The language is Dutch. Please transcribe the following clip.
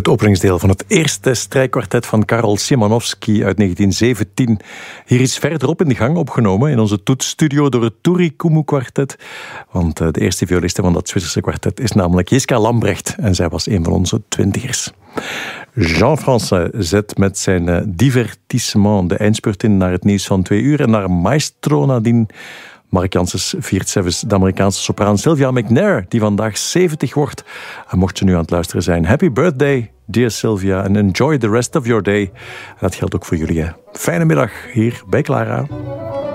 Het openingsdeel van het eerste strijkkwartet van Karol Szymanowski uit 1917. Hier is verderop in de gang opgenomen in onze toetsstudio door het Turikumu kwartet. Want de eerste violiste van dat Zwitserse kwartet is namelijk Jiska Lambrecht. En zij was een van onze twintigers. Jean-François zet met zijn divertissement de eindspurt in naar het nieuws van 2 uur. En naar Maestro nadien. Mark Janssens viert zelfs de Amerikaanse sopraan Sylvia McNair, die vandaag 70 wordt. En mocht ze nu aan het luisteren zijn, happy birthday, dear Sylvia, and enjoy the rest of your day. En dat geldt ook voor jullie. Hè. Fijne middag hier bij Clara.